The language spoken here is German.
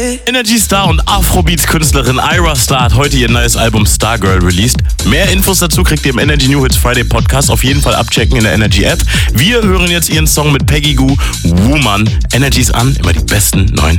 Energy Star und Afrobeats-Künstlerin Ira Star hat heute ihr neues Album Stargirl released. Mehr Infos dazu kriegt ihr im Energy New Hits Friday Podcast. Auf jeden Fall abchecken in der Energy App. Wir hören jetzt ihren Song mit Peggy Gou, Woman. Energy ist an, immer die besten neuen